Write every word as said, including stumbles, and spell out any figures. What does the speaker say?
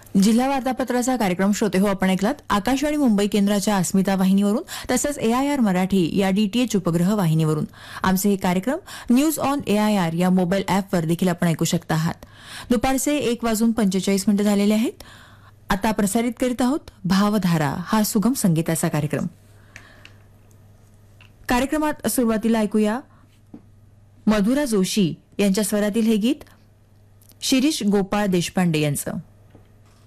जिल्हा वार्तापत्राचा कार्यक्रम श्रोते हो आपण ऐकलात आकाशवाणी मुंबई केंद्राच्या अस्मिता वाहिनीवरून तसंच एआयआर मराठी या डीटीएच उपग्रह वाहिनीवरून. आमचे हे कार्यक्रम न्यूज ऑन एआयआर या मोबाईल अॅपवर देखील आपण ऐकू शकता आहात. दुपारचे एक वाजून पंचेचाळीस मिनिटं झालेले आहेत. आता प्रसारित करीत आहोत भावधारा हा सुगम संगीताचा कार्यक्रम. कार्यक्रमात सुरुवातीला ऐकूया मधुरा जोशी यांच्या स्वरातील हे गीत शिरीष गोपाळ देशपांडे यांचं.